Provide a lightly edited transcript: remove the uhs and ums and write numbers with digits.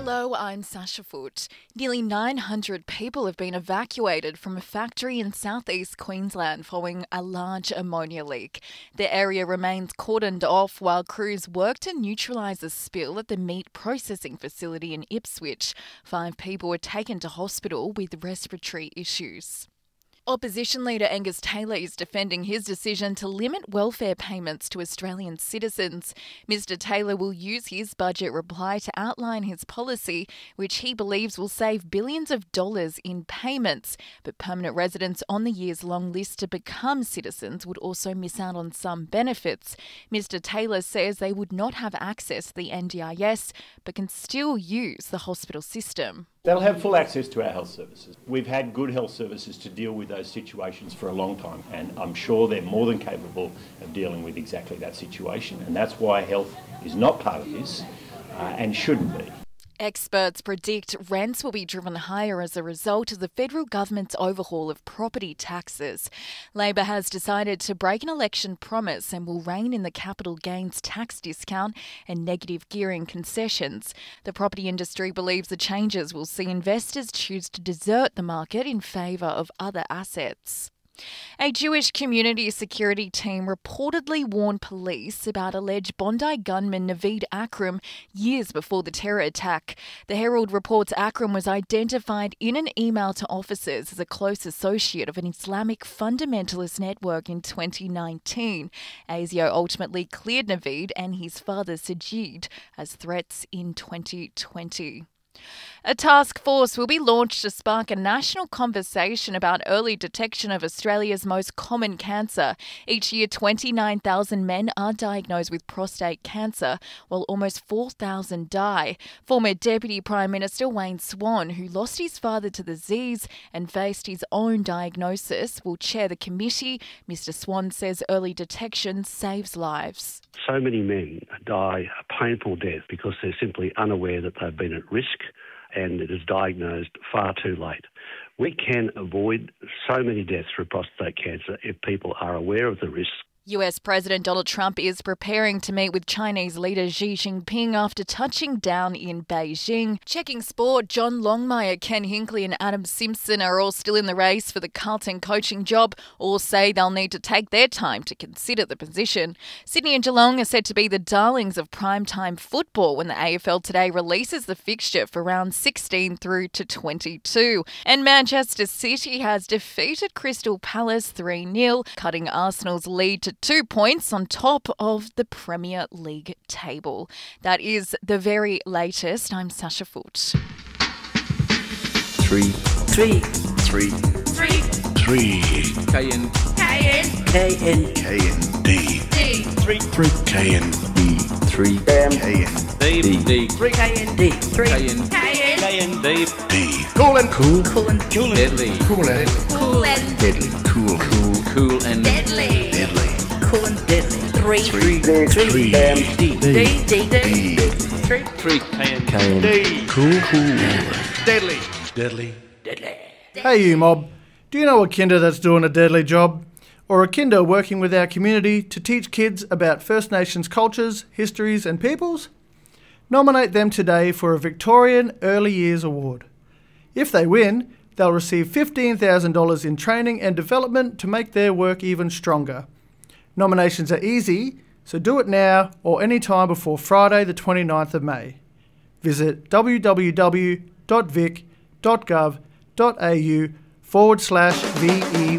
Hello, I'm Sasha Foote. Nearly 900 people have been evacuated from a factory in southeast Queensland following a large ammonia leak. The area remains cordoned off while crews work to neutralise the spill at the meat processing facility in Ipswich. 5 people were taken to hospital with respiratory issues. Opposition leader Angus Taylor is defending his decision to limit welfare payments to Australian citizens. Mr Taylor will use his budget reply to outline his policy, which he believes will save billions of dollars in payments. But permanent residents on the years-long list to become citizens would also miss out on some benefits. Mr Taylor says they would not have access to the NDIS, but can still use the hospital system. They'll have full access to our health services. We've had good health services to deal with those situations for a long time, and I'm sure they're more than capable of dealing with exactly that situation, and that's why health is not part of this and shouldn't be. Experts predict rents will be driven higher as a result of the federal government's overhaul of property taxes. Labor has decided to break an election promise and will rein in the capital gains tax discount and negative gearing concessions. The property industry believes the changes will see investors choose to desert the market in favour of other assets. A Jewish community security team reportedly warned police about alleged Bondi gunman Naveed Akram years before the terror attack. The Herald reports Akram was identified in an email to officers as a close associate of an Islamic fundamentalist network in 2019. ASIO ultimately cleared Naveed and his father Sajid as threats in 2020. A task force will be launched to spark a national conversation about early detection of Australia's most common cancer. Each year, 29,000 men are diagnosed with prostate cancer, while almost 4,000 die. Former Deputy Prime Minister Wayne Swan, who lost his father to the disease and faced his own diagnosis, will chair the committee. Mr Swan says early detection saves lives. So many men die a painful death because they're simply unaware that they've been at risk and it is diagnosed far too late. We can avoid so many deaths through prostate cancer if people are aware of the risks. US President Donald Trump is preparing to meet with Chinese leader Xi Jinping after touching down in Beijing. Checking sport, John Longmire, Ken Hinkley and Adam Simpson are all still in the race for the Carlton coaching job. All say they'll need to take their time to consider the position. Sydney and Geelong are said to be the darlings of primetime football when the AFL today releases the fixture for round 16 through to 22. And Manchester City has defeated Crystal Palace 3-0, cutting Arsenal's lead to 2 points on top of the Premier League table. That is the very latest. I'm Sasha Foote. 3 KN D 3 KND 3 D Cool and deadly Cool and deadly cool and deadly. Cool and deadly. 3 KND Deadly. Hey you mob, do you know a kinder that's doing a deadly job? Or a kinder working with our community to teach kids about First Nations cultures, histories and peoples? Nominate them today for a Victorian Early Years Award. If they win, they'll receive $15,000 in training and development to make their work even stronger. Nominations are easy, so do it now or any time before Friday the 29th of May. Visit www.vic.gov.au/VE